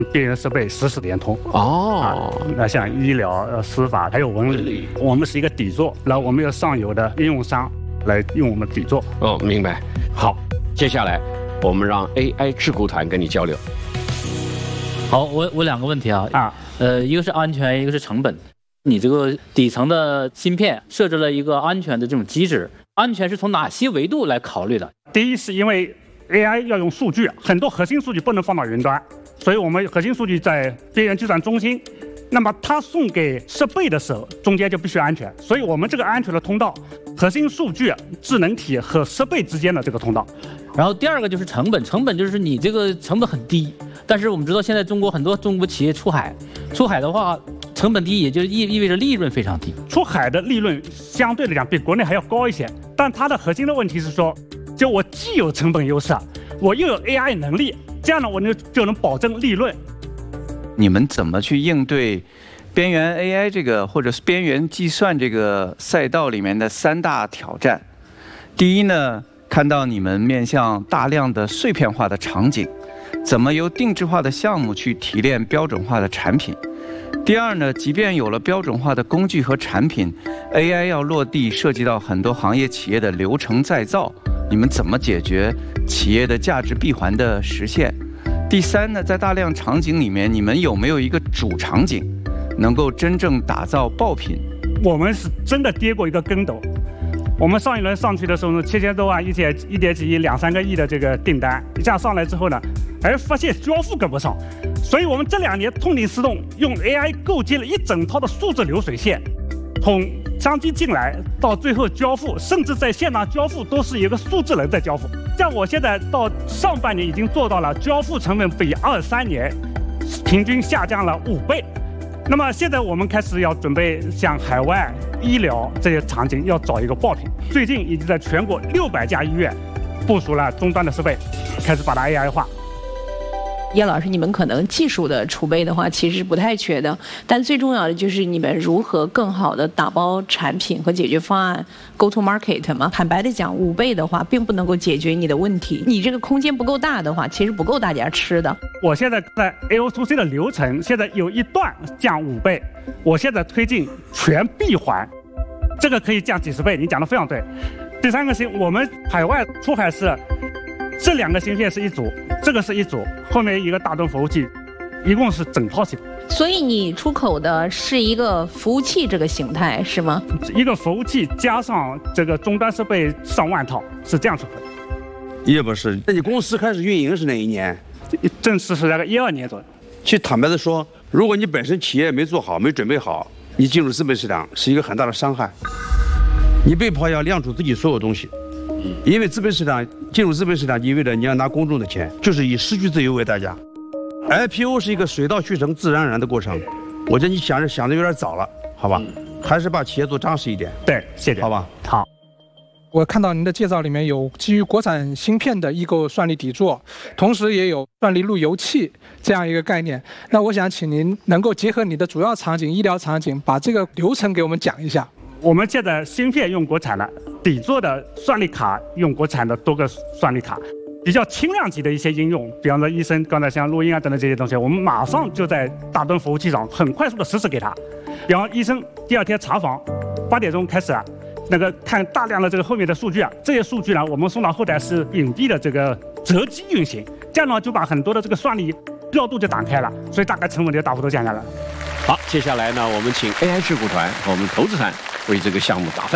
边缘设备实时连通。那像医疗、司法还有文旅，我们是一个底座，然后我们有上游的应用商来用我们底座。 明白。好，接下来我们让 AI 智库团跟你交流。 好，我两个问题啊，一个是安全，一个是成本。你这个底层的芯片设置了一个安全的这种机制，安全是从哪些维度来考虑的？ 第一是因为 AI 要用数据，很多核心数据不能放到云端，所以我们核心数据在边缘计算中心。那么它送给设备的时候，中间就必须安全，所以我们这个安全的通道，核心数据、智能体和设备之间的这个通道。 然后第二个就是成本，成本就是你这个成本很低，但是我们知道现在很多中国企业出海的话，成本低也就意味着利润非常低。 出海的利润相对来讲比国内还要高一些，但它的核心的问题是说，就我既有成本优势，我又有 AI 能力，这样呢我就能保证利润。 你们怎么去应对边缘 AI 这个或者是边缘计算这个赛道里面的3大挑战？第一呢，看到你们面向大量的碎片化的场景，怎么由定制化的项目去提炼标准化的产品？第二呢，即便有了标准化的工具和产品 ，AI 要落地，涉及到很多行业企业的流程再造，你们怎么解决企业的价值闭环的实现？第三呢，在大量场景里面，你们有没有一个主场景，能够真正打造爆品？ 我们是真的跌过一个跟斗。我们上一轮上去的时候呢，7000多万，1点几亿、2、3个亿的这个订单，一下上来之后呢，发现交付跟不上，所以我们这2年痛定思痛，用 AI 构建了一整套的数字流水线，从商机进来到最后交付，甚至在现场交付都是一个数字人在交付。像我现在到上半年已经做到了交付成本比23年平均下降了5倍。那么现在我们开始要准备向海外医疗这些场景要找一个爆品，最近已经在全国600家医院部署了终端的设备，开始把它 AI 化。 叶老师，你们可能技术的储备的话其实不太缺的，但最重要的就是你们如何更好的打包产品和解决方案 ，go to market 嘛。坦白的讲，5倍的话并不能够解决你的问题，你这个空间不够大的话，其实不够大家吃的。 我现在在 AO2C 的流程，现在有一段降5倍，我现在推进全闭环，这个可以降几十倍，你讲的非常对。第3个是我们海外出海是这2个芯片是一组，这个是一组，后面一个大端服务器，一共是整套系统。 所以你出口的是一个服务器这个形态是吗？ 一个服务器加上这个终端设备上万套，是这样出口的。 叶博士，那你公司开始运营是哪一年？ 正式是大概12年左右。 其实坦白的说，如果你本身企业没做好、没准备好，你进入资本市场是一个很大的伤害。你被迫要亮出自己所有东西。因为进入资本市场意味着你要拿公众的钱，就是以失去自由为代价。IPO 是一个水到渠成、自然而然的过程。我觉得你想的有点早了，好吧？还是把企业做扎实一点。 对，谢谢。 好吧？ 好。 我看到您的介绍里面有基于国产芯片的异构算力底座，同时也有算力路由器这样一个概念。那我想请您能够结合你的主要场景、医疗场景，把这个流程给我们讲一下。 我们现在芯片用国产的，底座的算力卡用国产的多个算力卡，比较轻量级的一些应用，比方说医生刚才像录音啊等等这些东西，我们马上就在大端服务器上很快速的实时给他。比方医生第2天查房，8点钟开始看大量的这个后面的数据啊，这些数据呢，我们送到后台是隐蔽的这个择机运行，这样呢就把很多的这个算力调度就打开了，所以大概成本就大幅度降下来了。 好，接下来呢，我们请 AI 智库团和我们投资团为这个项目打分。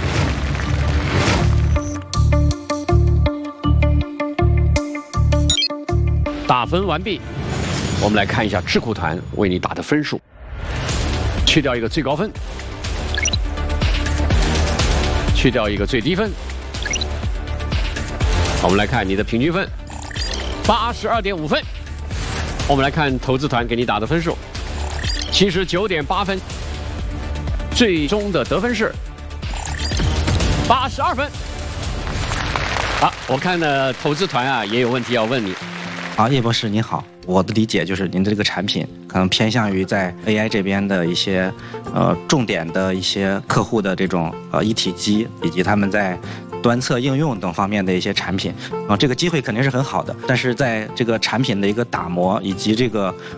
打分完毕，我们来看一下智库团为你打的分数，去掉一个最高分，去掉一个最低分，我们来看你的平均分，82.5分。我们来看投资团给你打的分数，79.8分，最终的得分是82分。好，我看呢，投资团啊也有问题要问你。 好，叶博士您好，我的理解就是您的这个产品可能偏向于在 AI 这边的一些重点的一些客户的这种一体机，以及他们在端侧应用等方面的一些产品，这个机会肯定是很好的。但是在这个产品的一个打磨以及这个